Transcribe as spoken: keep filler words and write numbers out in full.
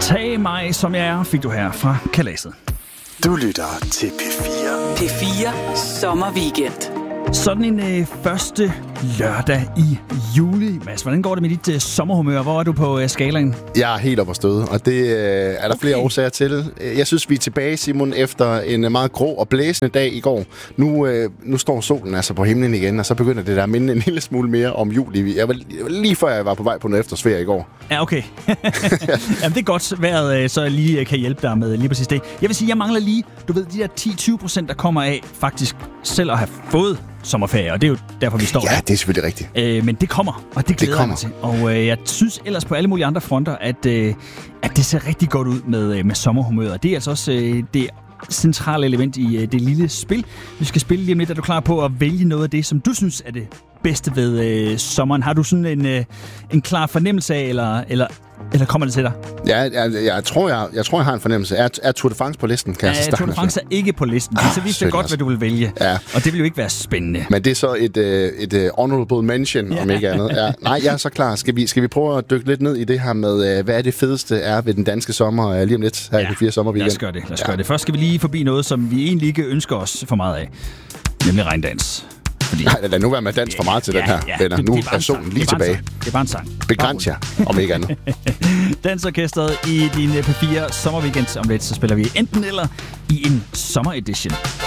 Tag mig, som jeg er, fik du her fra Kalasset. Du lytter til P fire. P fire Sommerweekend. Sådan en øh, første lørdag i juli. Mads, hvordan går det med dit øh, sommerhumør? Hvor er du på øh, skalaen? Jeg er helt oppe at støde, og det øh, er der okay. flere årsager til. Jeg synes, vi er tilbage, Simon, efter en meget grå og blæsende dag i går. Nu, øh, nu står solen altså på himlen igen, og så begynder det der at minde en lille smule mere om juli. Jeg var, jeg var lige før jeg var på vej på noget eftersferie i går. Ja, okay. Jamen, det er godt vejret, så jeg lige kan hjælpe dig med lige præcis det. Jeg vil sige, jeg mangler lige, du ved, de der ti til tyve procent, der kommer af faktisk selv at have fået sommerferie, og det er jo derfor, vi står ja, der. Ja, det er selvfølgelig rigtigt. Øh, men det kommer, og det glæder det mig til. Og øh, jeg synes ellers på alle mulige andre fronter, at, øh, at det ser rigtig godt ud med, øh, med sommerhumøret. Det er altså også øh, det centrale element i øh, det lille spil. Vi skal spille lige om lidt. Er du klar på at vælge noget af det, som du synes er det bedste ved øh, sommeren? Har du sådan en, øh, en klar fornemmelse af, eller, eller, eller kommer det til dig? Ja, jeg, jeg, tror, jeg, jeg tror, jeg har en fornemmelse. Er, er Tour de France på listen? Kan ja, jeg Tour de France er ikke på listen. Ah, så vidste jeg godt, hvad du vil vælge. Ja. Og det vil jo ikke være spændende. Men det er så et, et, et honorable mention, ja. Om ikke andet. Ja. Nej, jeg er så klar. Skal vi, skal vi prøve at dykke lidt ned i det her med, hvad er det fedeste er ved den danske sommer lige om lidt her ja. I P fire Sommerweekend? Lad os gøre det. Lad os ja. gøre det. Først skal vi lige forbi noget, som vi egentlig ikke ønsker os for meget af. Nemlig regndans. Fordi... Nej, lad nu være med dans for meget til ja, den her, ja, venner. Nu er solen lige tilbage. Det er bare en sang. Begræns jer, om ikke andet. Dansorkestret i din P fire Sommerweekend. Om lidt, så spiller vi enten eller i en sommeredition.